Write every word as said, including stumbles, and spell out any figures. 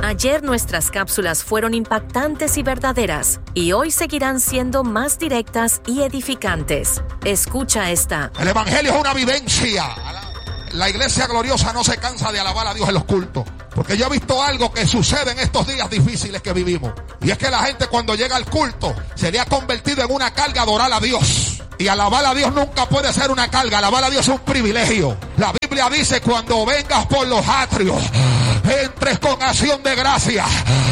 Ayer nuestras cápsulas fueron impactantes y verdaderas, y hoy seguirán siendo más directas y edificantes. Escucha esta. El evangelio es una vivencia. La iglesia gloriosa no se cansa de alabar a Dios en los cultos, porque yo he visto algo que sucede en estos días difíciles que vivimos, y es que la gente cuando llega al culto se le ha convertido en una carga adorar a Dios. Y alabar a Dios nunca puede ser una carga. Alabar a Dios es un privilegio. La Biblia dice: cuando vengas por los atrios, entres con acción de gracia,